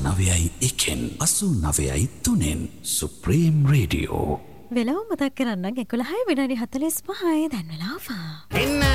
89.1 89.3 Supreme Radio. වෙලව මතක් කරන්න 11:45 දැන් වෙලාව.